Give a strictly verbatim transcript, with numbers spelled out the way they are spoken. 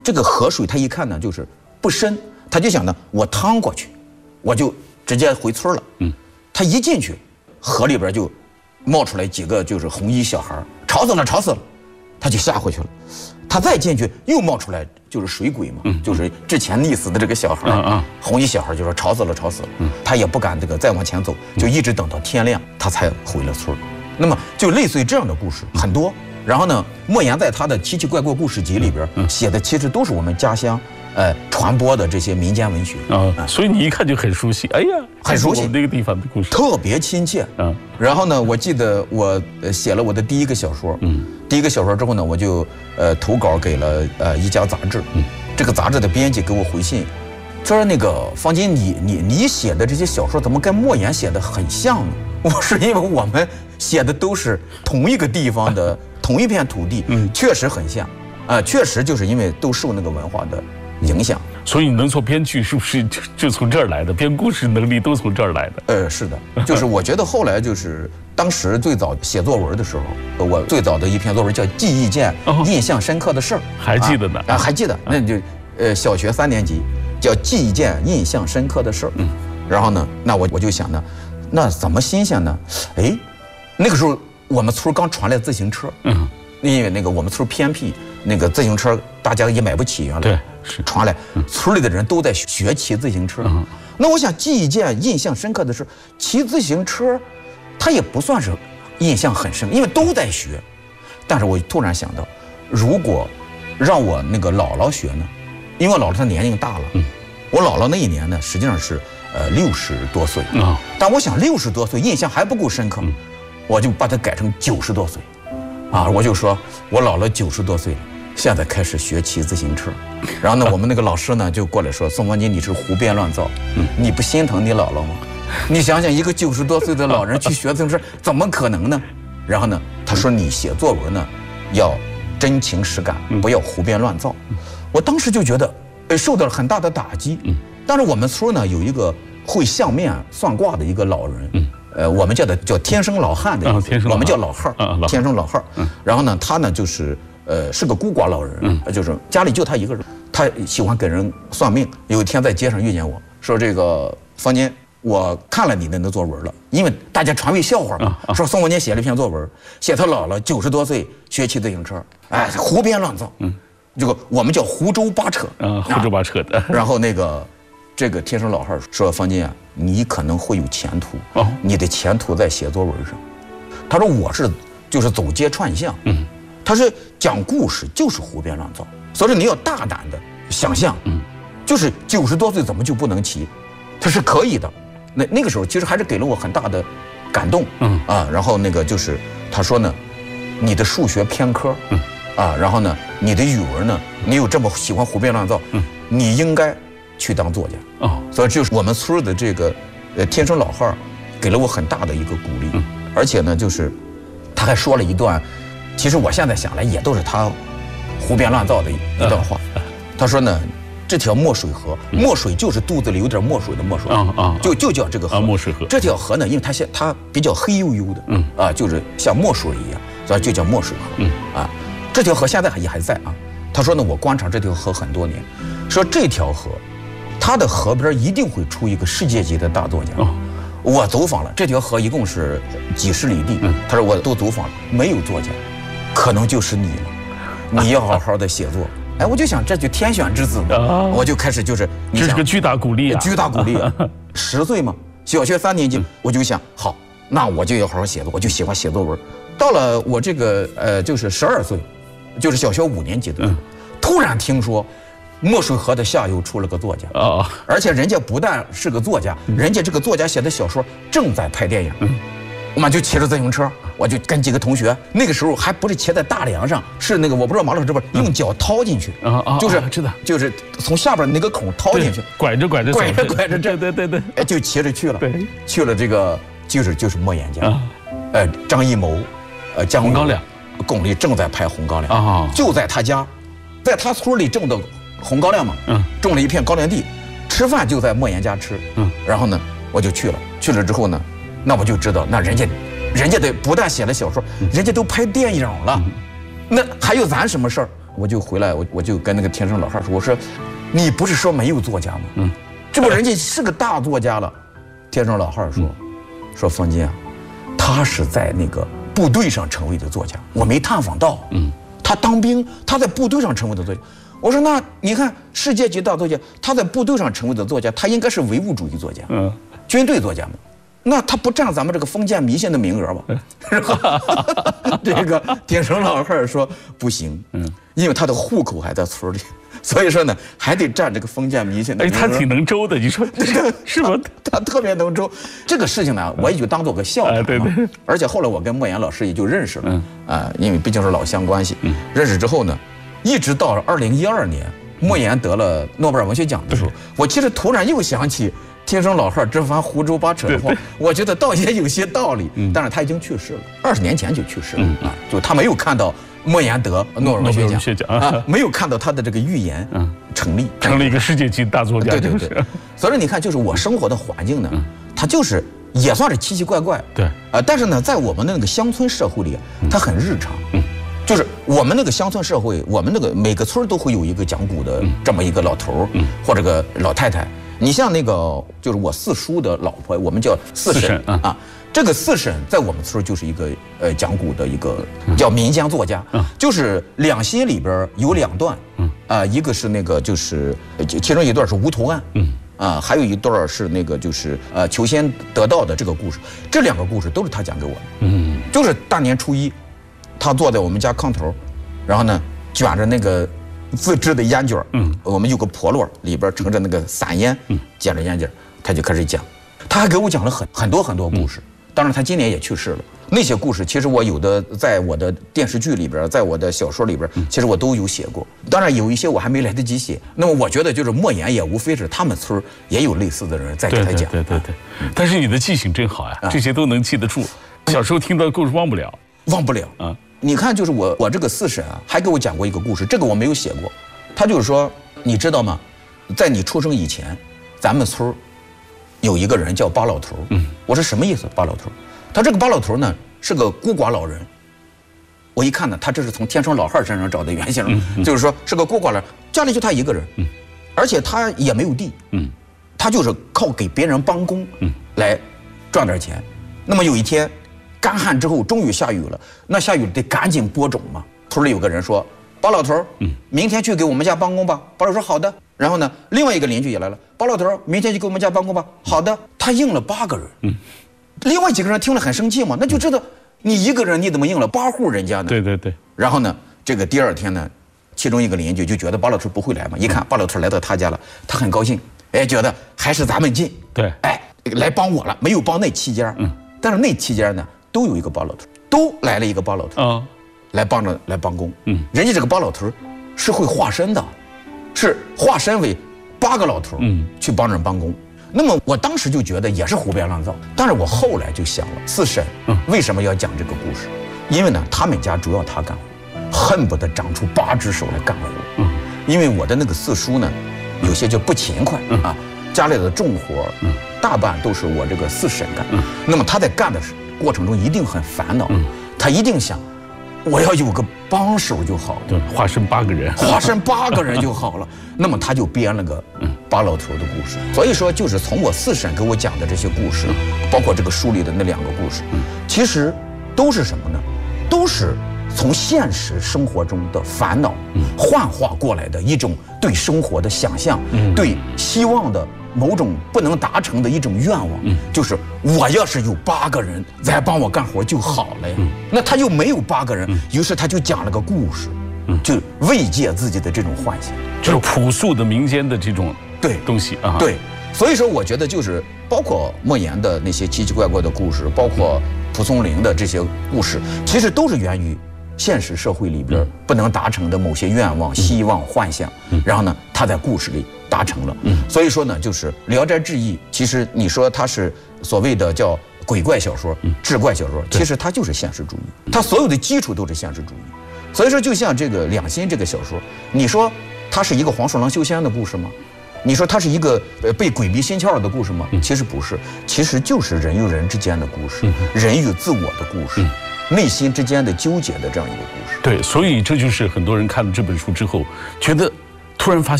这个河水他一看呢，就是不深，他就想呢，我趟过去，我就直接回村了。嗯，他一进去，河里边就冒出来几个就是红衣小孩，吵死了，吵死了，他就下回去了。他再进去又冒出来就是水鬼嘛，嗯、就是之前溺死的这个小孩，嗯嗯、红衣小孩就说吵死了，吵死了。嗯、他也不敢这个再往前走，就一直等到天亮，他才回了村。那么就类似于这样的故事很多。然后呢，莫言在他的奇奇怪怪故事集里边写的其实都是我们家乡，呃，传播的这些民间文学啊，所以你一看就很熟悉。哎呀， 很熟悉我们那个地方的故事， 特别亲切。嗯，然后呢，我记得我写了我的第一个小说，嗯，第一个小说之后呢，我就呃投稿给了呃一家杂志，嗯，这个杂志的编辑给我回信，说那个方金，你你你写的这些小说怎么跟莫言写的很像呢？我是因为我们写的都是同一个地方的。同一片土地，嗯，确实很像，啊、呃，确实就是因为都受那个文化的影响， 所以你能做编剧，是不是就就从这儿来的？编故事能力都从这儿来的？ 呃，是的，就是我觉得后来就是当时最早写作文的时候，我最早的一篇作文叫《记忆件印象深刻的事儿》， 还记得呢？ 啊，还记得，那就呃小学三年级叫《记忆件印象深刻的事儿》，嗯，然后呢，那我我就想呢，那怎么新鲜呢？哎，那个时候。我们村刚传来自行车，嗯，因为那个我们村偏僻，那个自行车大家也买不起，原来对是传来，村里的人都在学骑自行车。嗯，那我想记一件印象深刻的是，骑自行车，它也不算是印象很深，因为都在学。但是我突然想到，如果让我那个姥姥学呢，因为我姥姥她年龄大了，嗯，我姥姥那一年呢实际上是呃六十多岁啊，但我想六十多岁印象还不够深刻。嗯，我就把它改成九十多岁，啊，我就说我姥姥九十多岁了，现在开始学骑自行车。然后呢，我们那个老师呢就过来说：“宋方金，你是胡编乱造，你不心疼你姥姥吗？你想想，一个九十多岁的老人去学自行车，怎么可能呢？”然后呢，他说：“你写作文呢，要真情实感，不要胡编乱造。”我当时就觉得，呃，受到了很大的打击。但是我们村呢有一个会相面算卦的一个老人。呃，我们叫的叫天生老汉的意思，我们叫老汉儿，天生老汉儿。然后呢，他呢就是呃是个孤寡老人，就是家里就他一个人，他喜欢给人算命。有一天在街上遇见我说：“这个方金，我看了你的那作文了，因为大家传为笑话嘛，说宋方金写了一篇作文，写他姥姥九十多岁学骑自行车，哎，胡编乱造。嗯，这个我们叫胡诌八扯， 啊，胡诌八扯的。 然后那个。”这个天生老汉说：“方金啊，你可能会有前途，哦，你的前途在写作文上。”他说：“我是就是走街串巷，嗯，他是讲故事，就是胡编乱造，所以你要大胆的想象，嗯，就是九十多岁怎么就不能骑？他是可以的。那那个时候其实还是给了我很大的感动，嗯啊，然后那个就是他说呢，你的数学偏科，嗯啊，然后呢，你的语文呢，你有这么喜欢胡编乱造，嗯，你应该。”去当作家哦，所以就是我们村的这个呃天生老汉，给了我很大的一个鼓励，嗯，而且呢，就是他还说了一段，其实我现在想来也都是他胡编乱造的一段话。他说呢，这条墨水河，墨水就是肚子里有点墨水的墨水啊啊，就就叫这个河墨水河。 这条河呢，因为它现它比较黑黝黝的，嗯啊，就是像墨水一样，所以就叫墨水河。嗯啊，这条河现在也还在啊。他说呢，我观察这条河很多年，说这条河。它的河边一定会出一个世界级的大作家。哦，我走访了这条河，一共是几十里地。嗯，他说我都走访了，没有作家，可能就是你了。你要好好的写作。哎，我就想这就天选之子嘛。啊，我就开始就是， 这是个巨大鼓励啊， 巨大鼓励啊。十岁嘛，小学三年级，我就想，好，那我就要好好写作，我就喜欢写作文。到了我这个呃，就是十二岁，就是小学五年级的时候，突然听说。墨水河的下游出了个作家啊，而且人家不但是个作家，人家这个作家写的小说正在拍电影。嗯，我们就骑着自行车，我就跟几个同学，那个时候还不是骑在大梁上，是那个我不知道马老师知不知道，用脚掏进去啊啊，就是知道，就是从下边那个孔掏进去， 拐着拐着拐着拐着， 对对对对， 哎，就骑着去了，对，去了这个就是就是莫言家，呃，张艺谋，呃，姜红高粱， 巩俐正在拍《红高粱》啊，就在他家，在他村里种的。红高粱嘛，嗯，种了一片高粱地，吃饭就在莫言家吃，嗯，然后呢，我就去了，去了之后呢，那我就知道，那人家，人家得不但写了小说，人家都拍电影了，那还有咱什么事儿？ 我就回来，我我就跟那个天生老汉说，我说，你不是说没有作家吗？嗯，这不人家是个大作家了。天生老汉说，说方金啊，他是在那个部队上成为的作家，我没探访到。嗯，他当兵，他在部队上成为的作家。我说那你看世界级大作家，他在部队上成为的作家，他应该是唯物主义作家，嗯，军队作家嘛。那他不占咱们这个封建迷信的名额吧？是吧？这个天生老汉说不行，嗯，因为他的户口还在村里，所以说呢，还得占这个封建迷信的名额。 哎，他挺能周的，你说是吧？ 他特别能周。这个事情呢，我也就当做个笑谈嘛。而且后来我跟莫言老师也就认识了，啊，因为毕竟是老乡关系。认识之后呢，一直到二零一二年，莫言得了诺贝尔文学奖的时候，我其实突然又想起。天生老汉这番胡诌八扯的话，我觉得倒也有些道理。但是他已经去世了，二十年前就去世了啊！就他没有看到莫言得诺贝尔文学奖啊，没有看到他的这个预言成立， 成了一个世界级大作家。 对对对。所以你看，就是我生活的环境呢，它就是也算是奇奇怪怪。 对啊，但是呢，在我们那个乡村社会里，它很日常。嗯。就是我们那个乡村社会，我们那个每个村都会有一个讲古的这么一个老头儿，或者个老太太。你像那个，就是我四叔的老婆，我们叫四婶啊。这个四婶在我们村就是一个呃讲古的一个叫民间作家，就是两心里边有两段，啊，一个是那个就是其中一段是无头案，啊，还有一段是那个就是呃求仙得道的这个故事。这两个故事都是他讲给我的，嗯，就是大年初一，他坐在我们家炕头，然后呢卷着那个。自制的烟卷，嗯，我们有个笸箩，里边盛着那个散烟，嗯，捡着烟卷，他就开始讲，他还给我讲了很很多很多故事。当然，他今年也去世了。那些故事，其实我有的在我的电视剧里边，在我的小说里边，其实我都有写过。当然，有一些我还没来得及写。那么，我觉得就是莫言也无非是他们村也有类似的人在给他讲。 对对对。但是你的记性真好呀，这些都能记得住。小时候听到的故事忘不了， 忘不了啊。你看，就是我我这个四婶啊，还给我讲过一个故事，这个我没有写过。他就是说，你知道吗？在你出生以前，咱们村有一个人叫巴老头。嗯，我说什么意思？巴老头？他这个巴老头呢是个孤寡老人。我一看呢，他这是从天生老汉身上找的原型，嗯、就是说是个孤寡老人，家里就他一个人，嗯，而且他也没有地，嗯，他就是靠给别人帮工，嗯，来赚点钱。那么有一天。干旱之后，终于下雨了。那下雨得赶紧播种嘛。村里有个人说：“包老头，嗯，明天去给我们家帮工吧。”包老头说：“好的。”然后呢，另外一个邻居也来了：“包老头，明天去给我们家帮工吧。”好的。他应了八个人。嗯。另外几个人听了很生气嘛，那就知道你一个人你怎么应了八户人家呢？ 对对对。 然后呢，这个第二天呢，其中一个邻居就觉得包老头不会来嘛，一看包老头来到他家了，他很高兴，哎，觉得还是咱们近。 对。 哎，来帮我了，没有帮那七家。嗯。但是那七家呢？都有一个包老头，都来了一个包老头啊，来帮着来帮工。嗯，人家这个包老头是会化身的，是化身为八个老头，嗯，去帮人帮工。那么我当时就觉得也是胡编乱造，但是我后来就想了，四婶为什么要讲这个故事？因为呢，他们家主要他干活，恨不得长出八只手来干活。嗯，因为我的那个四叔呢，有些就不勤快啊，家里的重活，嗯，大半都是我这个四婶干。嗯，那么他在干的时候。过程中一定很烦恼，嗯、他一定想，我要有个帮手就好了。 对，化身八个人， 化身八个人就好了。那么他就编了个八老头的故事。所以说，就是从我四婶给我讲的这些故事，包括这个书里的那两个故事，其实都是什么呢？都是从现实生活中的烦恼幻化过来的一种对生活的想象，对希望的。某种不能达成的一种愿望，嗯，就是我要是有八个人来帮我干活就好了呀。嗯、那他又没有八个人，嗯、于是他就讲了个故事，嗯，就慰藉自己的这种幻想， 就是朴素的民间的这种对东西啊。 对，所以说我觉得就是包括莫言的那些奇奇怪怪的故事，包括蒲松龄的这些故事，其实都是源于现实社会里边不能达成的某些愿望、希望、幻想，然后呢，他在故事里。达成了，嗯，所以说呢，就是《聊斋志异》，其实你说它是所谓的叫鬼怪小说、志怪小说，其实它就是现实主义，它所有的基础都是现实主义。所以说，就像这个《两心》这个小说，你说它是一个黄鼠狼修仙的故事吗？你说它是一个呃被鬼迷心窍的故事吗？其实不是，其实就是人与人之间的故事，人与自我的故事。 内心之间的纠结的这样一个故事。 对，所以这就是很多人看了这本书之后，觉得突然发现。